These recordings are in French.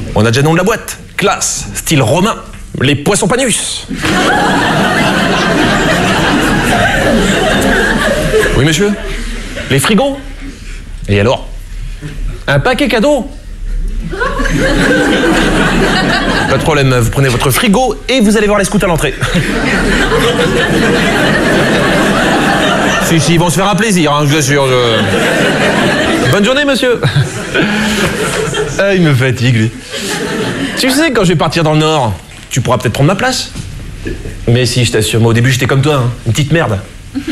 On a déjà le nom de la boîte. Classe, style romain. Les poissons Panus. Oui, monsieur? Les frigos? Et alors? Un paquet cadeau? Pas de problème, vous prenez votre frigo et vous allez voir les scouts à l'entrée. Si, ils vont se faire un plaisir, hein, je vous assure. Bonne journée, monsieur. Ah, il me fatigue, lui. Tu sais, quand je vais partir dans le Nord, tu pourras peut-être prendre ma place. Mais si, je t'assure, moi au début j'étais comme toi, hein, une petite merde.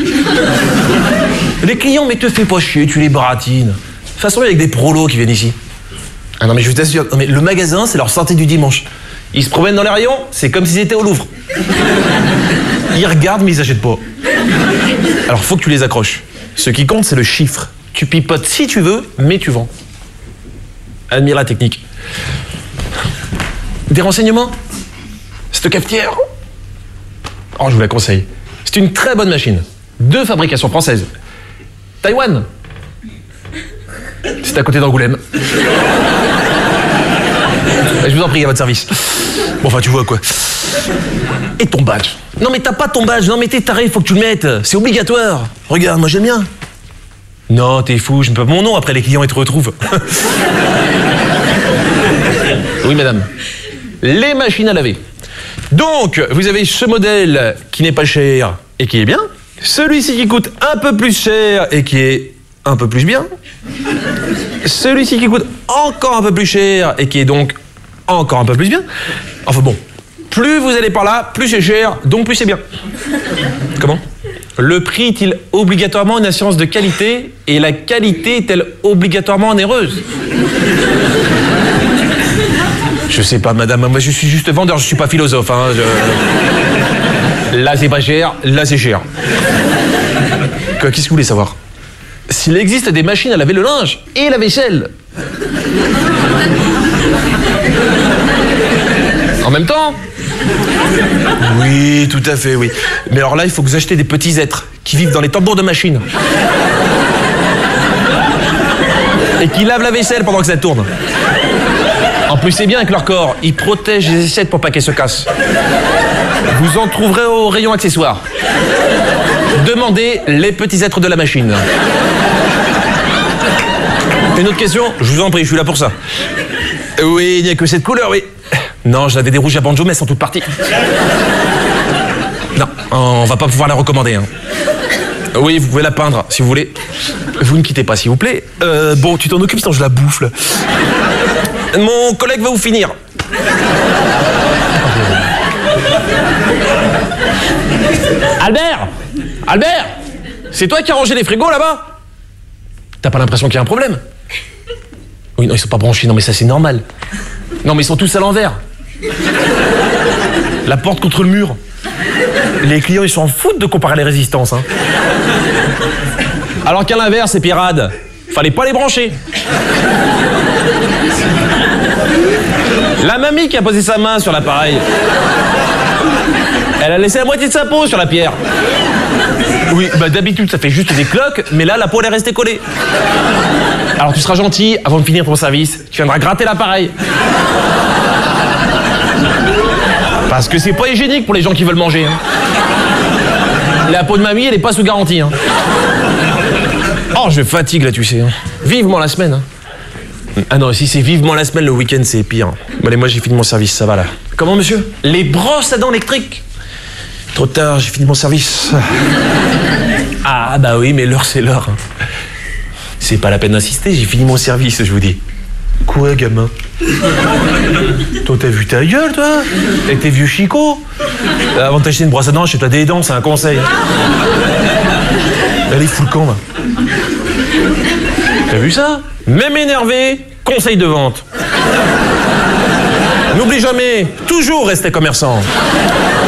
Les clients, mais te fais pas chier, tu les baratines. De toute façon, il y a avec des prolos qui viennent ici. Ah non, mais je t'assure, mais le magasin, c'est leur sortie du dimanche. Ils se promènent dans les rayons, c'est comme s'ils étaient au Louvre. Ils regardent, mais ils achètent pas. Alors, faut que tu les accroches. Ce qui compte, c'est le chiffre. Tu pipotes si tu veux, mais tu vends. Admire la technique. Des renseignements? Cette cafetière? Oh, je vous la conseille. C'est une très bonne machine. De fabrication française. Taïwan. C'est à côté d'Angoulême. Je vous en prie, à votre service. Bon, enfin, tu vois quoi. Et ton badge? Non, mais t'as pas ton badge. Non, mais t'es taré, faut que tu le mettes. C'est obligatoire. Regarde, moi j'aime bien. Non, t'es fou, je mets pas mon nom, après les clients ils te retrouvent. Oui, madame. Les machines à laver. Donc, vous avez ce modèle qui n'est pas cher et qui est bien. Celui-ci qui coûte un peu plus cher et qui est un peu plus bien. Celui-ci qui coûte encore un peu plus cher et qui est donc encore un peu plus bien. Enfin bon, plus vous allez par là, plus c'est cher, donc plus c'est bien. Comment? Le prix est-il obligatoirement une assurance de qualité et la qualité est-elle obligatoirement onéreuse? Je sais pas, madame, moi je suis juste vendeur, je suis pas philosophe. Hein, Là c'est pas cher, là c'est cher. Qu'est-ce que vous voulez savoir? S'il existe des machines à laver le linge et la vaisselle. En même temps? Oui, tout à fait, oui. Mais alors là, il faut que vous achetez des petits êtres qui vivent dans les tambours de machine. Et qui lavent la vaisselle pendant que ça tourne. En plus, c'est bien avec leur corps. Ils protègent les assiettes pour pas qu'elles se cassent. Vous en trouverez au rayon accessoires. Demandez les petits êtres de la machine. Une autre question? Je vous en prie, je suis là pour ça. Oui, il n'y a que cette couleur, oui. Non, j'avais des rouges à banjo, mais elles sont toutes parties. Non, on va pas pouvoir la recommander. Hein. Oui, vous pouvez la peindre, si vous voulez. Vous ne quittez pas, s'il vous plaît. Bon, tu t'en occupes, sinon je la bouffe, là. Mon collègue va vous finir. Albert! Albert! C'est toi qui as rangé les frigos, là-bas? T'as pas l'impression qu'il y a un problème? Oui, non, ils sont pas branchés, non mais ça c'est normal. Non mais ils sont tous à l'envers. La porte contre le mur. Les clients ils s'en foutent de comparer les résistances. Hein. Alors qu'à l'inverse, c'est pirade. Fallait pas les brancher. La mamie qui a posé sa main sur l'appareil. Elle a laissé la moitié de sa peau sur la pierre. Oui, bah d'habitude ça fait juste des cloques, mais là la peau elle est restée collée. Alors tu seras gentil, avant de finir ton service, tu viendras gratter l'appareil. Parce que c'est pas hygiénique pour les gens qui veulent manger. Hein. La peau de mamie elle est pas sous garantie. Hein. Oh je fatigue là tu sais. Hein. Vivement la semaine. Hein. Ah non, si c'est vivement la semaine, le week-end c'est pire. Bon allez, moi j'ai fini mon service, ça va là. Comment monsieur? Les brosses à dents électriques? Trop tard, j'ai fini mon service. Ah bah oui, mais l'heure c'est l'heure. C'est pas la peine d'insister, j'ai fini mon service, je vous dis. Quoi, gamin? Toi, t'as vu ta gueule, toi? Avec tes vieux chicots? Avant de t'acheter une brosse à dents, achète-toi des dents, c'est un conseil. Allez, fous le camp, là. T'as vu ça? Même énervé, conseil de vente. N'oublie jamais, toujours rester commerçant.